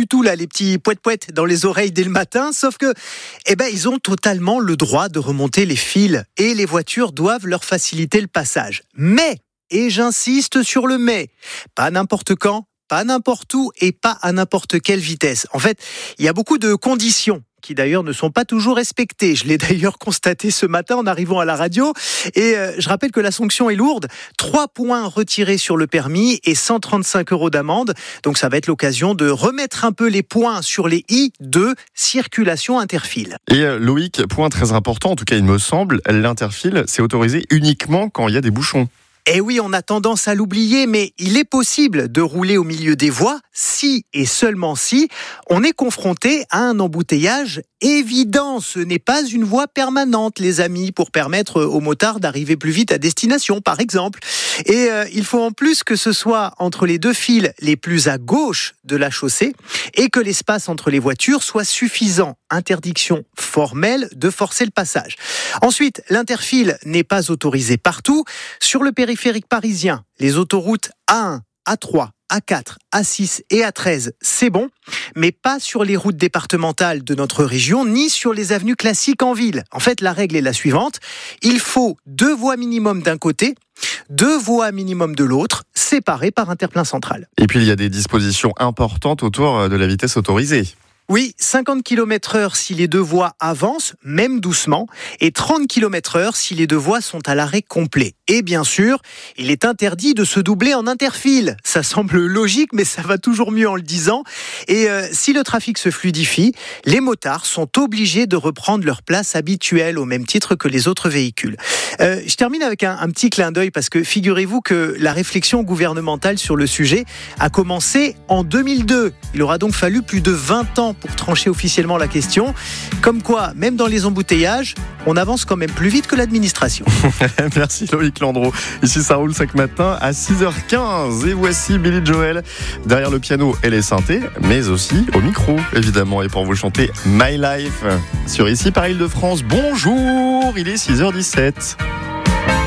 du tout là, les petits poètes dans les oreilles dès le matin, sauf que, ils ont totalement le droit de remonter les fils et les voitures doivent leur faciliter le passage. Mais, et j'insiste sur le mais, pas n'importe quand, pas n'importe où et pas à n'importe quelle vitesse. En fait, il y a beaucoup de conditions qui d'ailleurs ne sont pas toujours respectées. Je l'ai d'ailleurs constaté ce matin en arrivant à la radio. Et je rappelle que la sanction est lourde. 3 points retirés sur le permis et 135 € d'amende. Donc ça va être l'occasion de remettre un peu les points sur les i de circulation interfile. Et Loïc, point très important, en tout cas il me semble, l'interfile, c'est autorisé uniquement quand il y a des bouchons. Eh oui, on a tendance à l'oublier, mais il est possible de rouler au milieu des voies si et seulement si on est confronté à un embouteillage évident. Ce n'est pas une voie permanente, les amis, pour permettre aux motards d'arriver plus vite à destination, par exemple. Et il faut en plus que ce soit entre les 2 fils les plus à gauche de la chaussée et que l'espace entre les voitures soit suffisant. Interdiction formelle de forcer le passage. Ensuite, l'interfile n'est pas autorisé partout. Sur le périphérique parisien, les autoroutes A1, A3, A4, A6 et A13, c'est bon, mais pas sur les routes départementales de notre région, ni sur les avenues classiques en ville. En fait, la règle est la suivante, il faut 2 voies minimum d'un côté, 2 voies minimum de l'autre, séparées par un terre-plein central. Et puis il y a des dispositions importantes autour de la vitesse autorisée. Oui, 50 km/h si les 2 voies avancent, même doucement, et 30 km/h si les 2 voies sont à l'arrêt complet. Et bien sûr, il est interdit de se doubler en interfile. Ça semble logique, mais ça va toujours mieux en le disant. Et si le trafic se fluidifie, les motards sont obligés de reprendre leur place habituelle au même titre que les autres véhicules. Je termine avec un petit clin d'œil parce que figurez-vous que la réflexion gouvernementale sur le sujet a commencé en 2002. Il aura donc fallu plus de 20 ans pour trancher officiellement la question. Comme quoi, même dans les embouteillages, on avance quand même plus vite que l'administration. Merci Loïc Landreau. Ici ça roule chaque matin à 6h15. Et voici Billy Joel derrière le piano et les synthés, mais aussi au micro évidemment. Et pour vous chanter My Life sur Ici par Île-de-France. Bonjour, il est 6h17.